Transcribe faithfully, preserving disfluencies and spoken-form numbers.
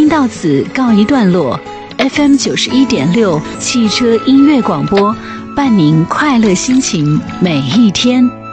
音到此告一段落。F M 九十一点六汽车音乐广播，伴您快乐心情每一天。